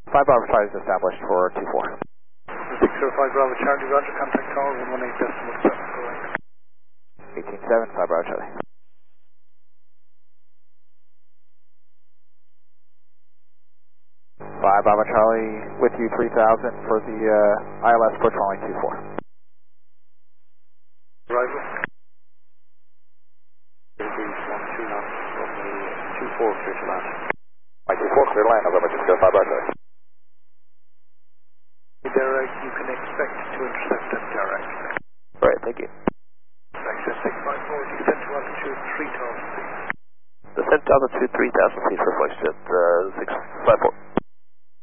5 Bravo Charlie is established for 2-4. 605 Bravo Charlie, roger, contact tower 118.7, go ahead. 18-7, 5 Bravo Charlie. 5 Bravo Charlie with you 3000 for the ILS approach runway 24. Arrival. Degrees 12 knots, runway 24, clear to land. 24, clear to land, November 6 5 Bravo Charlie. Derek, you can expect to intercept that Derek. Right, thank you. Access 654, descent to altitude 3000 feet. Descent to altitude 3000 feet for flight jet 654.